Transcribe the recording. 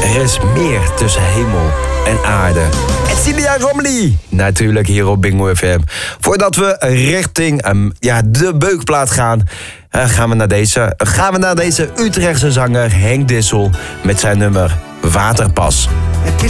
Er is meer tussen hemel en aarde. Cecilia Romley, natuurlijk hier op Bingo FM. Voordat we richting de beukplaat gaan, gaan we naar deze Utrechtse zanger Henk Dissel met zijn nummer Waterpas.